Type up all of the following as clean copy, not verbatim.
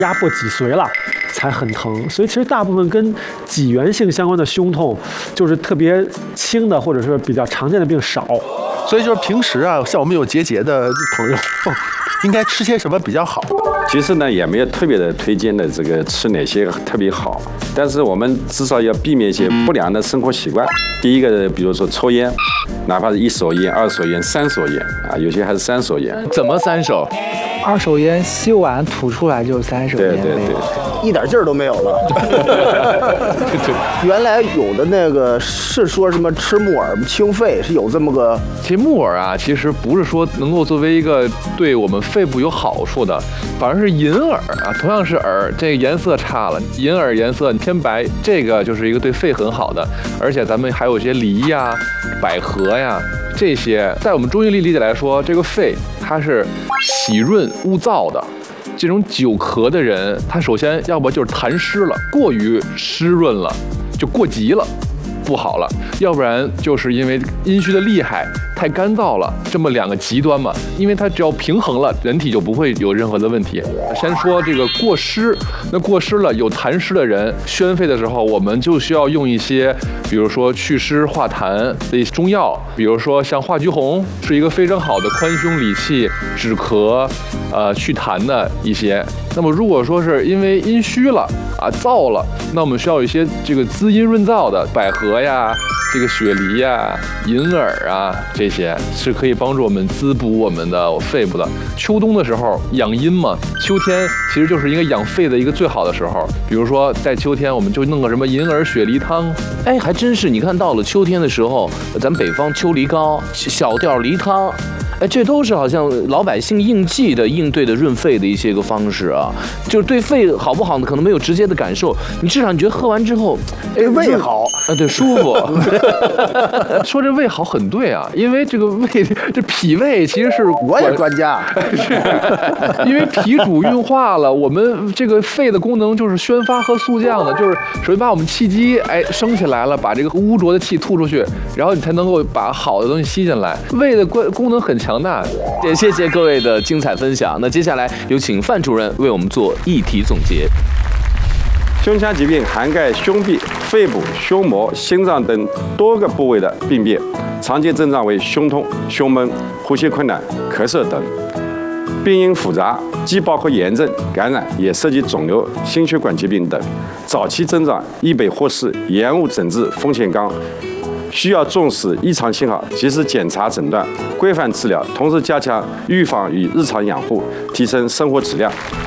压迫脊髓了才很疼。所以其实大部分跟脊源性相关的胸痛，就是特别轻的或者是比较常见的病少。 所以就是平时啊，像我们有结节的朋友，应该吃些什么比较好？ 其实呢，也没有特别的推荐的这个吃哪些特别好，但是我们至少要避免一些不良的生活习惯。第一个，比如说抽烟，哪怕是1手烟、2手烟、3手烟啊，有些还是3手烟。 怎么3手 ？2手烟吸完吐出来就是3手烟。 对， 一点劲儿都没有了。原来有的那个是说什么吃木耳清肺，是有这么个。 其实木耳啊，其实不是说能够作为一个对我们肺部有好处的，反而是银耳啊，同样是耳，这个颜色差了，银耳颜色偏白，这个就是一个对肺很好的。而且咱们还有一些梨呀、百合呀，这些在我们中医理解来说，这个肺它是喜润污燥的。这种久咳的人，他首先要不就是痰湿了，过于湿润了，就过急了，不好了；要不然就是因为阴虚的厉害，太干燥了，这么2个极端嘛。因为它只要平衡了，人体就不会有任何的问题。先说这个过湿，那过湿了有痰湿的人，宣肺的时候，我们就需要用一些，比如说祛湿化痰的中药，比如说像化橘红，是一个非常好的宽胸理气、止咳、祛痰的一些。那么如果说是因为阴虚了啊燥了，那我们需要一些这个滋阴润燥的百合呀、这个雪梨呀、银耳啊，这些是可以帮助我们滋补我们的肺部的。秋冬的时候养阴嘛，秋天其实就是一个养肺的一个最好的时候。比如说在秋天，我们就弄个什么银耳雪梨汤。 哎，还真是，你看到了秋天的时候，咱北方秋梨膏、小吊梨汤。哎，这都是好像老百姓应季的应对的润肺的一些个方式啊，就是对肺好不好呢，可能没有直接的感受，你至少你觉得喝完之后， 哎，胃好啊，对，舒服。 说这胃好很对啊，因为这个胃，这脾胃其实是我也专家， 是因为脾主运化了，我们这个肺的功能就是宣发和速降的，就是首先把我们气机升起来了，把这个污浊的气吐出去，然后你才能够把好的东西吸进来。胃的功能很强。 也谢谢各位的精彩分享。那接下来有请范主任为我们做议题总结。 胸腔疾病涵盖胸壁、肺部、胸膜、心脏等多个部位的病变，常见症状为胸痛、胸闷、呼吸困难、咳嗽等。病因复杂，既包括炎症、感染，也涉及肿瘤、心血管疾病等。早期症状易被忽视，延误诊治风险高。需要重视异常信号，及时检查诊断，规范治疗，同时加强预防与日常养护，提升生活质量。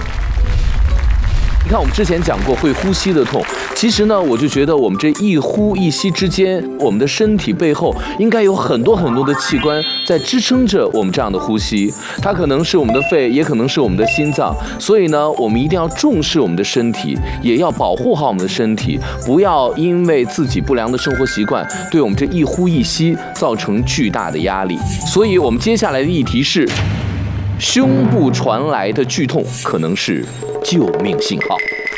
你看，我们之前讲过会呼吸的痛，其实呢，我就觉得我们这一呼一吸之间，我们的身体背后应该有很多很多的器官在支撑着我们这样的呼吸，它可能是我们的肺，也可能是我们的心脏，所以呢，我们一定要重视我们的身体，也要保护好我们的身体，不要因为自己不良的生活习惯，对我们这一呼一吸造成巨大的压力。所以我们接下来的议题是，胸部传来的剧痛可能是救命信号。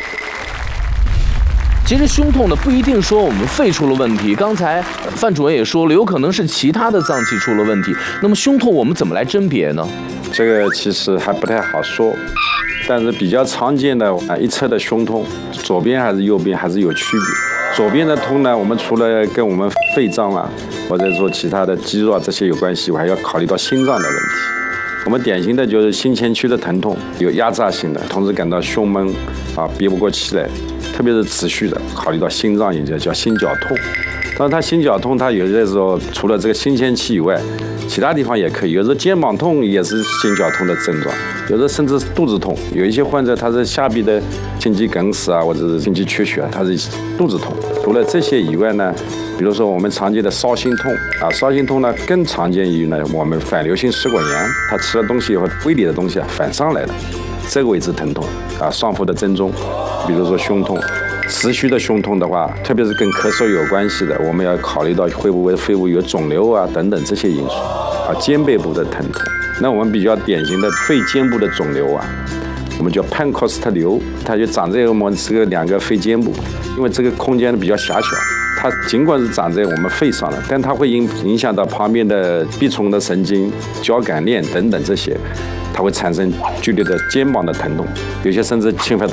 其实胸痛呢，不一定说我们肺出了问题，刚才范主任也说了，有可能是其他的脏器出了问题。那么胸痛我们怎么来甄别呢？ 这个其实还不太好说，但是比较常见的一侧的胸痛，左边还是右边还是有区别。左边的痛呢，我们除了跟我们肺脏啊，或者说其他的肌肉啊这些有关系，我还要考虑到心脏的问题。我们典型的就是心前区的疼痛，有压榨性的，同时感到胸闷啊，憋不过气来，特别是持续的，考虑到心脏也叫心绞痛。当然，它心绞痛，它有的时候除了这个心前期以外，其他地方也可以。有时候肩膀痛也是心绞痛的症状，有的甚至肚子痛。有一些患者他是下臂的心肌梗死啊，或者是心肌缺血，他是肚子痛。除了这些以外呢，比如说我们常见的烧心痛啊，烧心痛呢更常见于呢我们反流性食管炎，他吃了东西以后胃里的东西反上来了，这个位置疼痛啊，上腹的正中，比如说胸痛。持续的胸痛的话，特别是跟咳嗽有关系的，我们要考虑到会不会肺部有肿瘤啊等等这些因素啊。肩背部的疼痛，那我们比较典型的肺尖部的肿瘤啊，我们叫潘克斯特瘤，它就长在我们这个2个肺尖部，因为这个空间比较狭小，它尽管是长在我们肺上了，但它会影响到旁边的臂冲的神经、交感链等等这些，它会产生剧烈的肩膀的疼痛，有些甚至侵犯到